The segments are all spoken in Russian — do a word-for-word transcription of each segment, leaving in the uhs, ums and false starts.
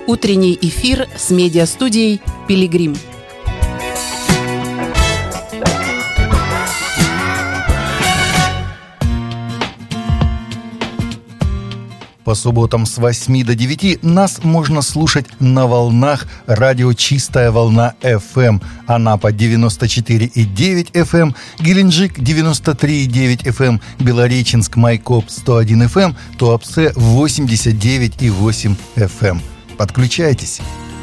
Утренний эфир с медиастудией «Пилигрим». По субботам с восьми до девяти нас можно слушать на волнах радио «Чистая волна эф эм». Анапа девяносто четыре и девять эф эм, Геленджик девяносто три и девять эф эм, Белореченск Майкоп сто один эф эм, Туапсе восемьдесят девять и восемь эф эм. Подключайтесь.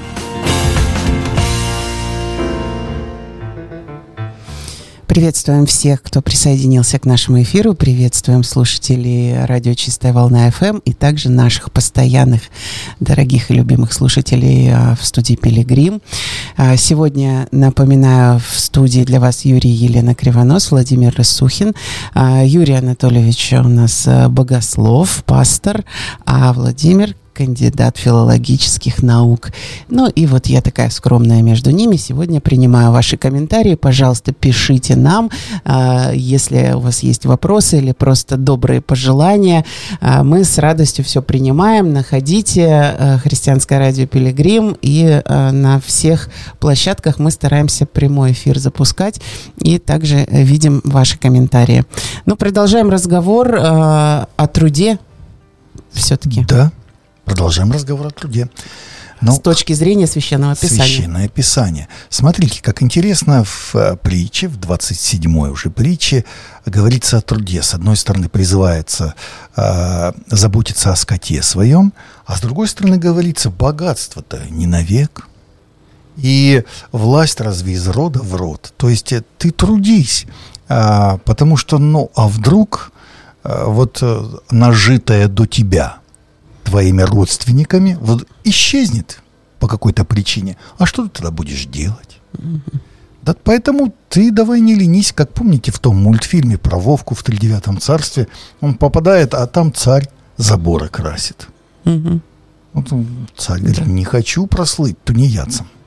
Приветствуем всех, кто присоединился к нашему эфиру. Приветствуем слушателей радио «Чистая волна эф эм» и также наших постоянных, дорогих и любимых слушателей в студии «Пилигрим». Сегодня, напоминаю, в студии для вас Юрий и Елена Кривонос, Владимир Рассухин. Юрий Анатольевич у нас богослов, пастор, а Владимир – кандидат филологических наук. Ну и вот я такая скромная между ними. Сегодня принимаю ваши комментарии. Пожалуйста, пишите нам, если у вас есть вопросы или просто добрые пожелания. Мы с радостью все принимаем. Находите «Христианское радио Пилигрим», и на всех площадках мы стараемся прямой эфир запускать, и также видим ваши комментарии. Ну, продолжаем разговор о труде все-таки. Да. Продолжаем разговор о труде. Но с точки зрения Священного Писания. Священное Писание. Смотрите, как интересно, в притче, в двадцать седьмой уже притче, говорится о труде. С одной стороны, призывается э, заботиться о скоте своем, а с другой стороны, говорится, богатство-то не навек. И власть разве из рода в род? То есть ты трудись, э, потому что, ну, а вдруг э, вот э, нажитое до тебя твоими родственниками вот исчезнет по какой-то причине. А что ты тогда будешь делать? Mm-hmm. Да, поэтому ты давай не ленись, как помните в том мультфильме про Вовку в тридевятом царстве. Он попадает, а там царь заборы красит. Mm-hmm. Вот царь говорит, не хочу прослыть тунеядцем.